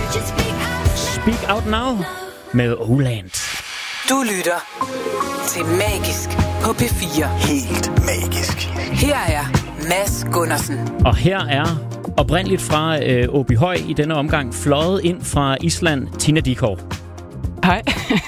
Speak Out Now med Oland. Du lytter til Magisk på P4. Helt magisk. Her er Mads Gundersen. Og her er oprindeligt fra Åbyhøj i denne omgang fløjet ind fra Island, Tina Dickow. Hej.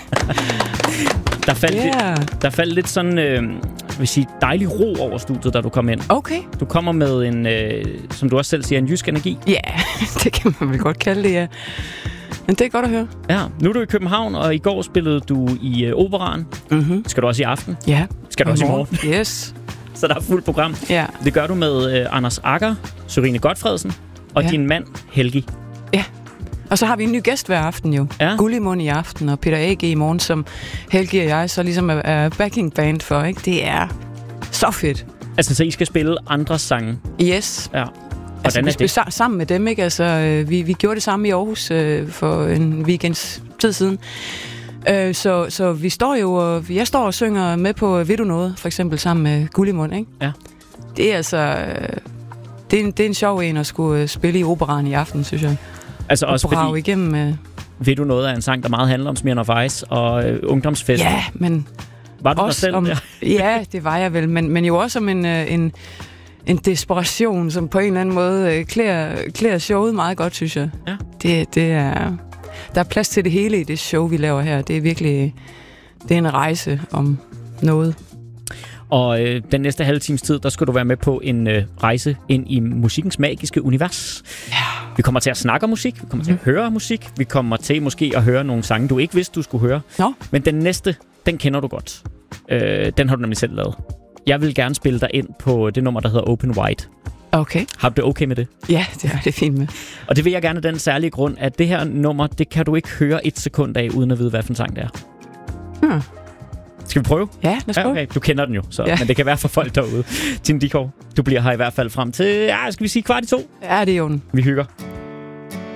Der faldt lidt sådan, vil sige, dejlig ro over studiet, da du kom ind. Okay. Du kommer med en, som du også selv siger, en jysk energi. Ja, det kan man vel godt kalde det, ja. Men det er godt at høre. Ja, nu er du i København, og i går spillede du i Operaen. Mm-hmm. Skal du også i aften? Ja. Skal du også i morgen? Yes. Så der er fuldt program. Ja. Det gør du med Anders Agger, Sørine Gotfredsen og din mand Helgi. Ja. Og så har vi en ny gæst hver aften jo. Ja. Gullimund i aften og Peter A.G. i morgen, som Helgi og jeg så ligesom er backing band for, ikke? Det er så fedt. Altså, så I skal spille andres sange? Yes. Ja. Altså, vi spiller sammen med dem, ikke? Altså, vi gjorde det samme i Aarhus for en weekends tid siden. Så vi står jo, og jeg står og synger med på Ved du noget, for eksempel sammen med Gullimund, ikke? Ja. Det er altså... Det er en sjov en at skulle spille i Operaen i aften, synes jeg. Altså også fordi... igennem... Ved du noget af en sang, der meget handler om Smirnoff Ice og ungdomsfest? Ja, men... Var du der selv? Ja, det var jeg vel, men jo også som en desperation, som på en eller anden måde klæder showet meget godt, synes jeg. Ja. Det er... Der er plads til det hele i det show, vi laver her. Det er virkelig... Det er en rejse om noget. Og den næste halve times tid, der skal du være med på en rejse ind i musikkens magiske univers. Ja. Vi kommer til at snakke om musik, vi kommer til at høre musik, vi kommer til måske at høre nogle sange, du ikke vidste, du skulle høre. Nå. Men den næste, den kender du godt. Den har du nemlig selv lavet. Jeg vil gerne spille dig ind på det nummer, der hedder Open Wide. Okay. Har du det okay med det? Ja, det er det fint med. Og det vil jeg gerne af den særlige grund, at det her nummer, det kan du ikke høre et sekund af, uden at vide, hvad for en sang det er. Skal vi prøve? Ja, lad os prøve. Okay. Du kender den jo, så. Ja. Men det kan være for folk derude. Tina Dickow, du bliver her i hvert fald frem til, skal vi sige 1:15? Ja, det er jo den. Vi hygger.